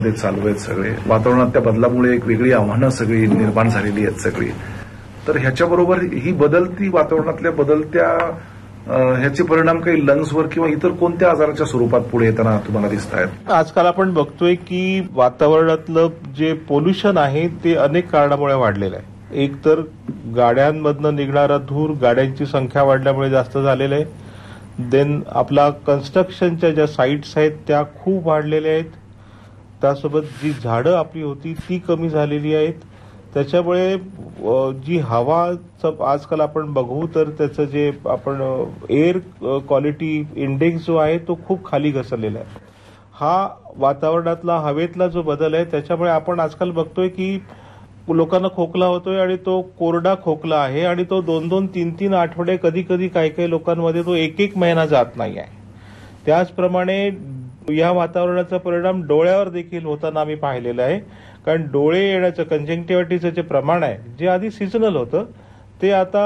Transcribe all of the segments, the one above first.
ते चालू आहेत सगळे. वातावरणात त्या बदलामुळे एक वेगळी आव्हानं सगळी निर्माण झालेली आहेत सगळी. तर ह्याच्याबरोबर ही बदलती वातावरणातल्या बदलत्या ह्याचे परिणाम काही लंग्सवर किंवा इतर कोणत्या आजाराच्या स्वरूपात पुढे येताना तुम्हाला दिसत आहेत? आजकाल आपण बघतोय की वातावरणातलं जे पोल्युशन आहे ते अनेक कारणामुळे वाढलेलं आहे. एक तर गाड्यांमधनं निघणारा धूर, गाड्यांची संख्या वाढल्यामुळे जास्त झालेलं आहे. देन आपला कन्स्ट्रक्शनच्या ज्या साईट्स आहेत त्या खूप वाढलेल्या आहेत. त्यासोबत जी झाडं आपली होती ती कमी झालेली आहेत. त्याच्यामुळे जी हवा आजकाल आपण बघू तर त्याचं जे आपण एअर क्वालिटी इंडेक्स जो आहे तो खूप खाली घसरलेला आहे. हा वातावरणातला हवेतला जो बदल आहे त्याच्यामुळे आपण आजकाल बघतोय की लोकांना खोकला होतोय आणि तो कोरडा खोकला आहे आणि तो 2-2, 3-3 आठवडे कधी कधी काही लोकांमध्ये तो 1-1 महिना जात नाही आहे. त्याचप्रमाणे या वातावरणाचा परिणाम डोळ्यावर देखील होताना आम्ही पाहिलेला आहे. कारण डोळे येण्याचं कंजंक्टिव्हिटीचं जे प्रमाण आहे जे आधी सिजनल होतं ते आता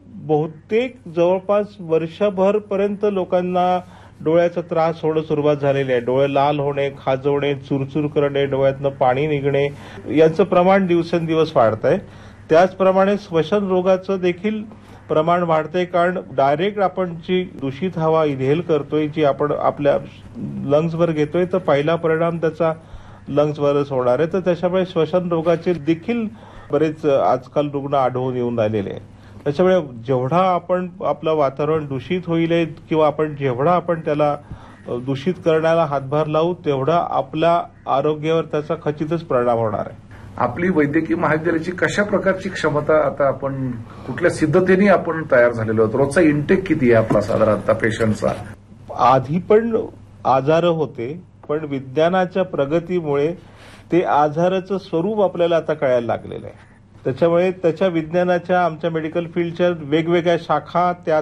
बहुतेक जवळपास वर्षभरपर्यंत लोकांना डोळ्याचा त्रास होणं सुरुवात झालेली आहे. डोळे लाल होणे, खाजवणे, चुरचूर करणे, डोळ्यातनं पाणी निघणे यांचं प्रमाण दिवसेंदिवस वाढत आहे. त्याचप्रमाणे श्वसन रोगाचं देखील प्रमाण वाढतंय. कारण डायरेक्ट आपण जी दूषित हवा इन्हेल करतोय, जी आपण आपल्या लंग्सवर घेतोय, तर पहिला परिणाम त्याचा लंग्सवरच होणार आहे. तर त्याच्यामुळे श्वसन रोगाचे देखील बरेच आजकाल रुग्ण आढळून येऊन राहिलेले आहेत. त्याच्यामुळे जेवढा आपण आपलं वातावरण दूषित होईल किंवा आपण जेवढा आपण त्याला दूषित करण्याला हातभार लावू तेवढा आपल्या आरोग्यावर त्याचा खचितच परिणाम होणार आहे. आपली वैद्यकीय महाविद्यालयाची कशा प्रकारची क्षमता आता आपण कुठल्या सिद्धतेने आपण तयार झालेलो आहोत? रोजचा इंटेक किती आहे आपला साधारणतः पेशंटचा? आधी पण आजार होते पण विज्ञानाच्या प्रगतीमुळे ते आजाराचं स्वरूप आपल्याला आता कळायला लागलेलं आहे. त्याच्यामुळे त्याच्या विज्ञानाच्या आमच्या मेडिकल फील्डच्या वेगवेगळ्या शाखा त्या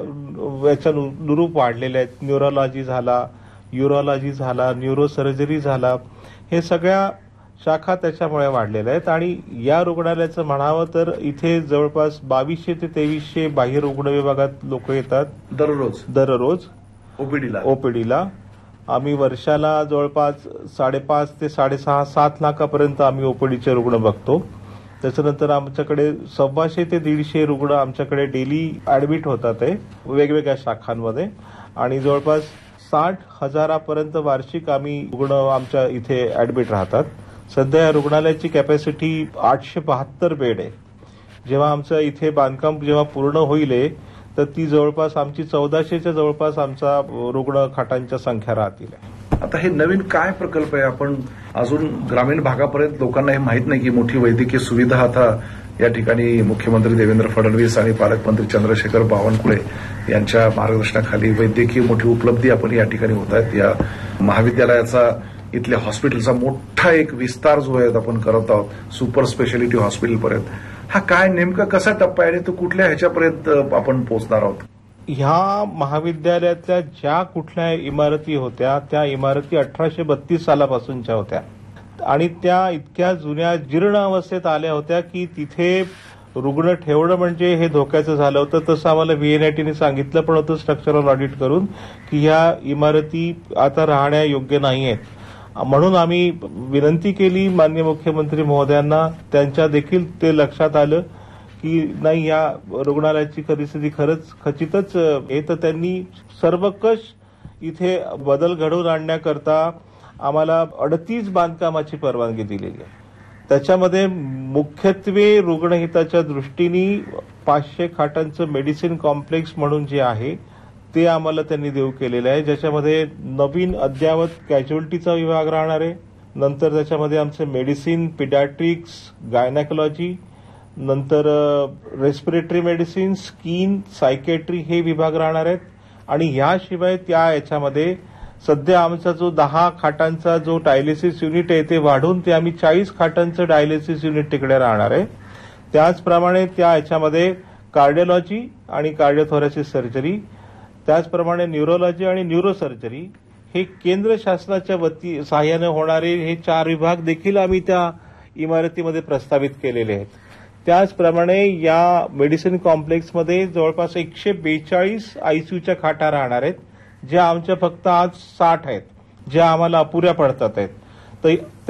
याच्या अनुरूप वाढलेल्या आहेत. न्यूरोलॉजी झाला, युरोलॉजी झाला, न्यूरोसर्जरी झाला, हे सगळ्या शाखा त्याच्यामुळे वाढलेल्या आहेत. आणि या रुग्णालयाचं म्हणावं तर इथे जवळपास 2200 ते 2300 बाह्य रुग्ण विभागात लोक येतात दररोज ओपीडीला. आम्ही वर्षाला जवळपास 5.5 ते 6.5-7 लाखापर्यंत आम्ही ओपीडीचे रुग्ण बघतो. त्याच्यानंतर आमच्याकडे 125 ते 150 रुग्ण आमच्याकडे डेली ऍडमिट होतात वेगवेगळ्या शाखांमध्ये आणि जवळपास 60,000 वार्षिक आम्ही रुग्ण आमच्या इथे ऍडमिट राहतात. सध्या या रुग्णालयाची कॅपॅसिटी 872 बेड आहे. जेव्हा आमचं इथे बांधकाम जेव्हा पूर्ण होईल तर ती जवळपास आमची 1400च्या जवळपास आमचा रुग्ण खाटांच्या संख्या राहतील. आता हे नवीन काय प्रकल्प आहे? आपण अजून ग्रामीण भागापर्यंत लोकांना हे माहीत नाही की मोठी वैद्यकीय सुविधा आता या ठिकाणी मुख्यमंत्री देवेंद्र फडणवीस आणि पालकमंत्री चंद्रशेखर बावनकुळे यांच्या मार्गदर्शनाखाली वैद्यकीय मोठी उपलब्धी आपण या ठिकाणी होत आहेत. या महाविद्यालयाचा इथल्या हॉस्पिटलचा मोठा एक विस्तार जो आहे आपण करत आहोत सुपर स्पेशालिटी हॉस्पिटलपर्यंत. हा काय नेमका कसा टप्पा आहे आणि तो कुठल्या ह्याच्यापर्यंत आपण पोहोचणार आहोत? ह्या महाविद्यालयातल्या ज्या कुठल्या इमारती होत्या त्या इमारती 1832 सालापासूनच्या होत्या आणि त्या इतक्या जुन्या जीर्ण अवस्थेत आल्या होत्या की तिथे रुग्ण ठेवणं म्हणजे हे धोक्याचं झालं होतं. तसं आम्हाला व्हीएनआयटीने सांगितलं पण होतं स्ट्रक्चरल ऑडिट करून की ह्या इमारती आता राहण्या योग्य नाही आहेत. म्हणून आम्ही विनंती केली माननीय मुख्यमंत्री महोदयांना. त्यांच्या देखील ते लक्षात आलं की नाही या रुग्णालयाची परिस्थिती खरंच खचितच आहे. तर त्यांनी सर्वकष इथे बदल घडवून आणण्याकरता आम्हाला 38 बांधकामाची परवानगी दिलेली आहे. त्याच्यामध्ये मुख्यत्वे रुग्णहिताच्या दृष्टीने 500 खाटांचं मेडिसिन कॉम्प्लेक्स म्हणून जे आहे ते आम्हाला त्यांनी देऊ केलेलं आहे. ज्याच्यामध्ये नवीन अद्ययावत कॅज्युअल्टीचा विभाग राहणार आहे. नंतर त्याच्यामध्ये आमचे मेडिसिन, पिडॅट्रिक्स, गायनेकोलॉजी, नंतर रेस्पिरेटरी मेडिसिन, स्किन, सायकेट्री हे विभाग राहणार आहेत. आणि याशिवाय याच्यामध्ये सध्या आमचा जो 10 खाटांचा जो डायलिसिस युनिट आहे ते वाढून ते आम्ही 40 खाटांचं डायलिसिस युनिट तिकडे राहणार आहे. त्याचप्रमाणे याच्यामध्ये कार्डिओलॉजी आणि कार्डिओथोरॅसिस सर्जरी, त्याचप्रमाणे न्यूरोलॉजी आणि न्यूरोसर्जरी हे केंद्र शासनाच्या सहाय्याने होणारे हे 4 विभाग देखील आम्ही त्या इमारतीमध्ये प्रस्तावित केलेले आहेत. त्याचप्रमाणे या मेडिसिन कॉम्प्लेक्समध्ये जवळपास 142 आयसीयूच्या खाटा राहणार आहेत ज्या आमच्या फक्त आज 60 आहेत, ज्या आम्हाला अपुऱ्या पडतात आहेत. तर